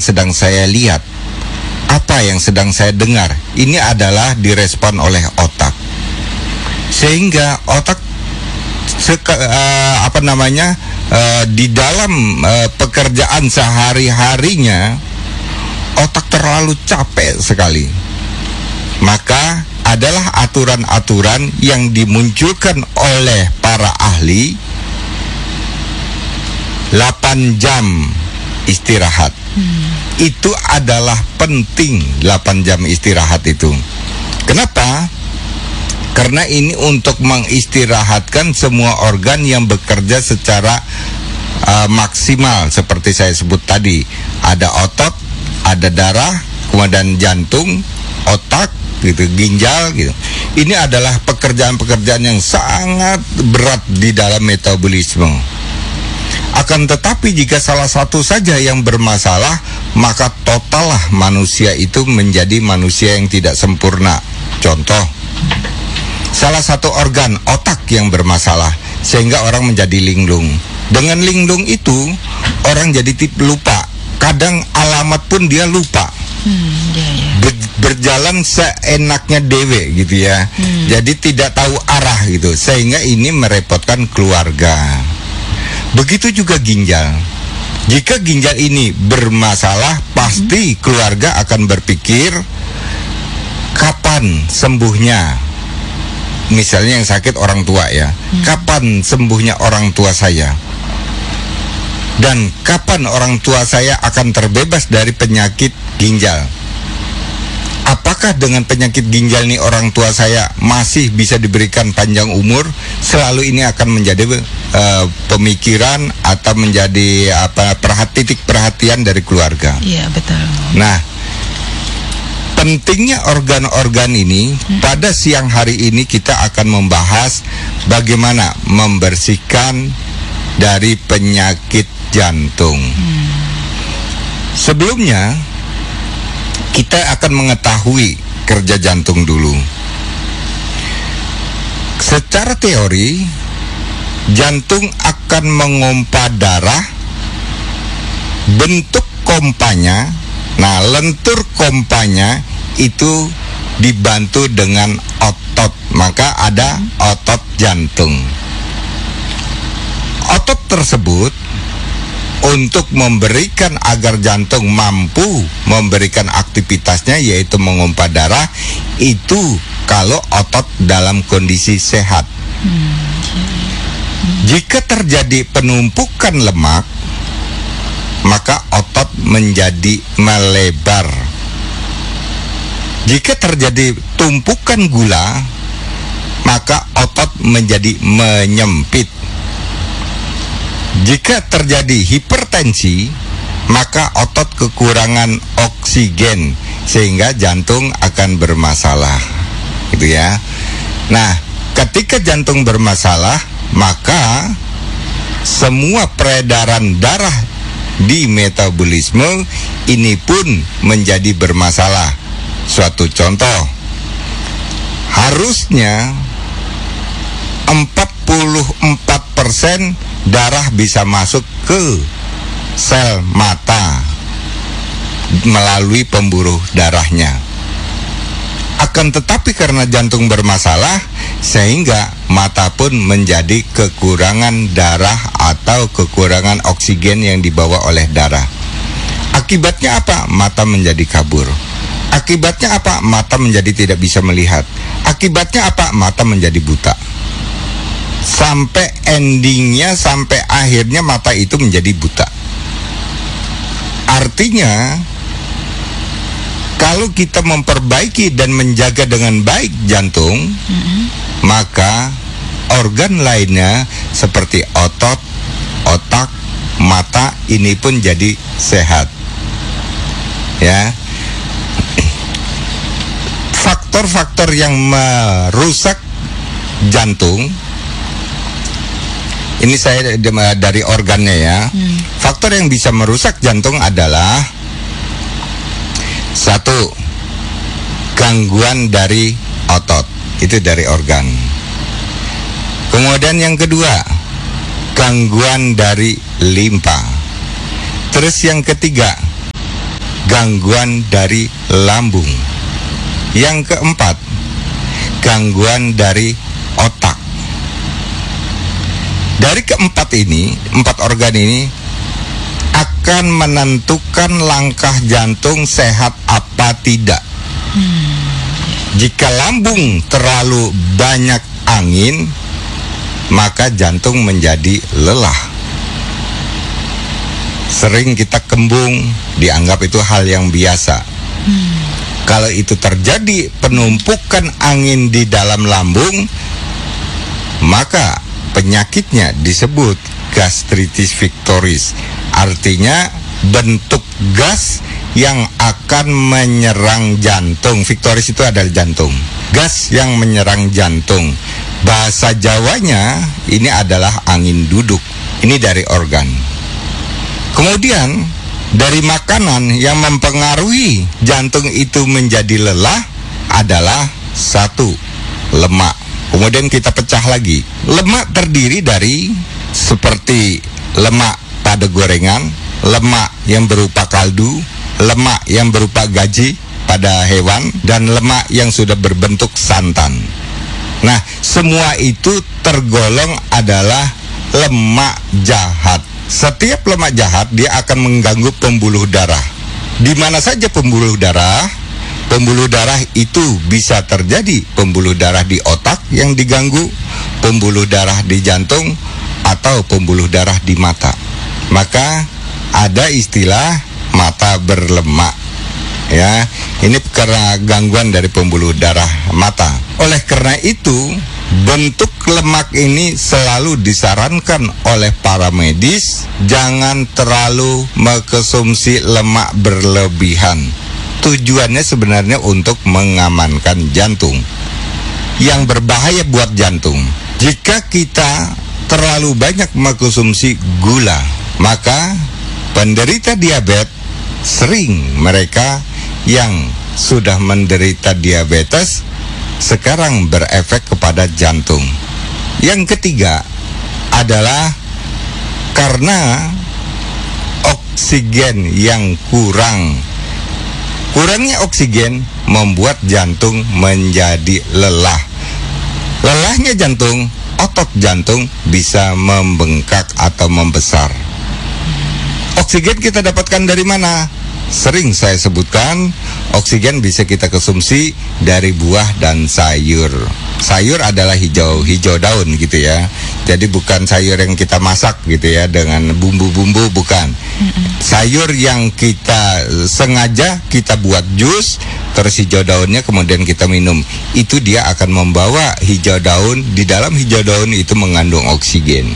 yang sedang saya lihat, apa yang sedang saya dengar, ini adalah direspon oleh otak. Sehingga otak di dalam pekerjaan sehari-harinya, otak terlalu capek sekali. Maka adalah aturan-aturan yang dimunculkan oleh para ahli, 8 jam istirahat. Itu adalah penting, 8 jam istirahat itu. Kenapa? Karena ini untuk mengistirahatkan semua organ yang bekerja secara maksimal. Seperti saya sebut tadi, ada otot, ada darah, kemudian jantung, otak, gitu, ginjal, gitu. Ini adalah pekerjaan-pekerjaan yang sangat berat di dalam metabolisme. Akan tetapi jika salah satu saja yang bermasalah, maka totallah manusia itu menjadi manusia yang tidak sempurna. Contoh, salah satu organ otak yang bermasalah sehingga orang menjadi linglung. Dengan linglung itu orang jadi lupa. Kadang alamat pun dia lupa. Berjalan seenaknya dewe gitu ya. Jadi tidak tahu arah gitu, sehingga ini merepotkan keluarga. Begitu juga ginjal. Jika ginjal ini bermasalah, pasti keluarga akan berpikir kapan sembuhnya. Misalnya yang sakit orang tua ya, kapan sembuhnya orang tua saya? Dan kapan orang tua saya akan terbebas dari penyakit ginjal? Apakah dengan penyakit ginjal ini orang tua saya masih bisa diberikan panjang umur? Selalu ini akan menjadi pemikiran atau menjadi titik perhatian dari keluarga. Iya, betul. Nah, pentingnya organ-organ ini, pada siang hari ini kita akan membahas bagaimana membersihkan dari penyakit jantung. Sebelumnya, kita akan mengetahui kerja jantung dulu. Secara teori, jantung akan mengompa darah, bentuk kompanya, lentur kompanya itu dibantu dengan otot, maka ada otot jantung. Otot tersebut untuk memberikan agar jantung mampu memberikan aktivitasnya, yaitu mengompa darah, itu kalau otot dalam kondisi sehat. Jika terjadi penumpukan lemak, maka otot menjadi melebar. Jika terjadi tumpukan gula, maka otot menjadi menyempit. Jika terjadi hipertensi, maka otot kekurangan oksigen sehingga jantung akan bermasalah, gitu ya. Nah, ketika jantung bermasalah, maka semua peredaran darah di metabolisme ini pun menjadi bermasalah. Suatu contoh, harusnya 44% darah bisa masuk ke sel mata melalui pembuluh darahnya. Akan tetapi karena jantung bermasalah, sehingga mata pun menjadi kekurangan darah atau kekurangan oksigen yang dibawa oleh darah. Akibatnya apa? Mata menjadi kabur. Akibatnya apa? Mata menjadi tidak bisa melihat. Akibatnya apa? Mata menjadi buta. Sampai endingnya, sampai akhirnya mata itu menjadi buta. Artinya, kalau kita memperbaiki dan menjaga dengan baik jantung, maka organ lainnya seperti otot, otak, mata ini pun jadi sehat. Ya. Faktor-faktor yang merusak jantung, ini saya dari organnya ya. Faktor yang bisa merusak jantung adalah: satu, gangguan dari otot, itu dari organ. Kemudian yang kedua, gangguan dari limpa. Terus yang ketiga, gangguan dari lambung. Yang keempat, gangguan dari otak. Dari keempat ini, 4 organ ini akan menentukan langkah jantung sehat apa tidak. Jika lambung terlalu banyak angin, maka jantung menjadi lelah. Sering kita kembung, dianggap itu hal yang biasa. Kalau itu terjadi penumpukan angin di dalam lambung, maka penyakitnya disebut gastritis victoris. Artinya bentuk gas yang akan menyerang jantung. Victoris itu adalah jantung. Gas yang menyerang jantung. Bahasa Jawanya ini adalah angin duduk. Ini dari organ. Kemudian dari makanan yang mempengaruhi jantung itu menjadi lelah adalah 1, lemak. Kemudian kita pecah lagi. Lemak terdiri dari seperti lemak pada gorengan, lemak yang berupa kaldu, lemak yang berupa gaji pada hewan, dan lemak yang sudah berbentuk santan. Nah, semua itu tergolong adalah lemak jahat. Setiap lemak jahat dia akan mengganggu pembuluh darah. Di mana saja pembuluh darah itu bisa terjadi pembuluh darah di otak yang diganggu, pembuluh darah di jantung, atau pembuluh darah di mata. Maka ada istilah mata berlemak. Ya, ini karena gangguan dari pembuluh darah mata. Oleh karena itu, bentuk lemak ini selalu disarankan oleh para medis, jangan terlalu mengkonsumsi lemak berlebihan. Tujuannya sebenarnya untuk mengamankan jantung. Yang berbahaya buat jantung, jika kita terlalu banyak mengkonsumsi gula, maka penderita diabetes, sering mereka yang sudah menderita diabetes sekarang berefek kepada jantung. Yang ketiga adalah karena oksigen yang kurang. Kurangnya oksigen membuat jantung menjadi lelah. Lelahnya jantung, otot jantung bisa membengkak atau membesar. Oksigen kita dapatkan dari mana? Sering saya sebutkan, oksigen bisa kita konsumsi dari buah dan sayur. Sayur adalah hijau daun gitu ya. Jadi bukan sayur yang kita masak gitu ya dengan bumbu-bumbu, bukan. Sayur yang kita sengaja kita buat jus, terus hijau daunnya kemudian kita minum. Itu dia akan membawa hijau daun, di dalam hijau daun itu mengandung oksigen.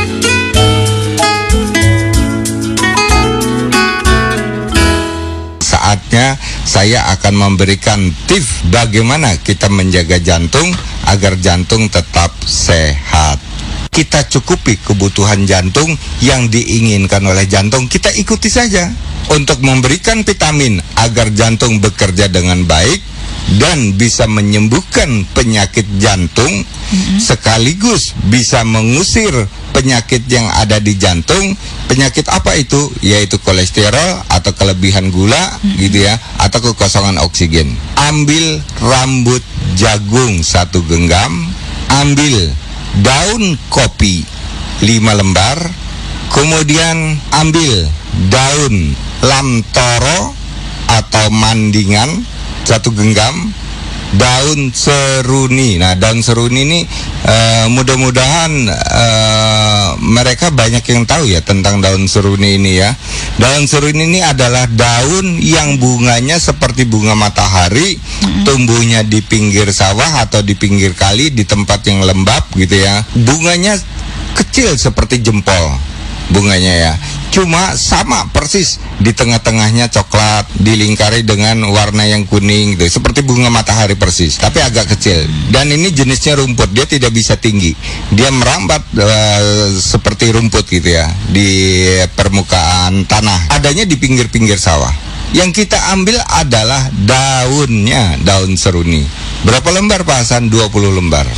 Saatnya saya akan memberikan tips bagaimana kita menjaga jantung agar jantung tetap sehat. Kita cukupi kebutuhan jantung yang diinginkan oleh jantung, kita ikuti saja untuk memberikan vitamin agar jantung bekerja dengan baik dan bisa menyembuhkan penyakit jantung, sekaligus bisa mengusir penyakit yang ada di jantung. Penyakit apa itu? Yaitu kolesterol atau kelebihan gula gitu ya, atau kekosongan oksigen. Ambil rambut jagung 1 genggam, ambil daun kopi 5 lembar, kemudian ambil daun lamtoro atau mandingan 1 genggam, daun seruni. Nah, daun seruni ini mudah-mudahan mereka banyak yang tahu ya tentang daun seruni ini ya. Daun seruni ini adalah daun yang bunganya seperti bunga matahari, tumbuhnya di pinggir sawah atau di pinggir kali di tempat yang lembab gitu ya. Bunganya kecil seperti jempol bunganya ya. Cuma sama persis, di tengah-tengahnya coklat, dilingkari dengan warna yang kuning gitu, seperti bunga matahari persis, tapi agak kecil. Dan ini jenisnya rumput, dia tidak bisa tinggi, dia merambat seperti rumput gitu ya di permukaan tanah. Adanya di pinggir-pinggir sawah. Yang kita ambil adalah daunnya, daun seruni. Berapa lembar Pak Hasan? 20 lembar.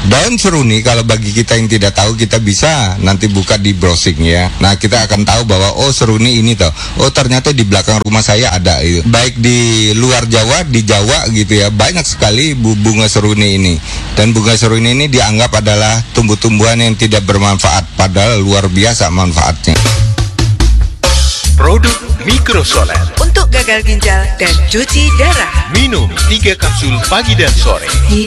Daun seruni kalau bagi kita yang tidak tahu, kita bisa nanti buka di browsing ya. Nah, kita akan tahu bahwa oh seruni ini toh. Oh ternyata di belakang rumah saya ada itu. Baik di luar Jawa, di Jawa gitu ya. Banyak sekali bunga seruni ini. Dan bunga seruni ini dianggap adalah tumbuh-tumbuhan yang tidak bermanfaat, padahal luar biasa manfaatnya. Produk Mikrosolar untuk gagal ginjal dan cuci darah. minum 3 kapsul pagi dan sore.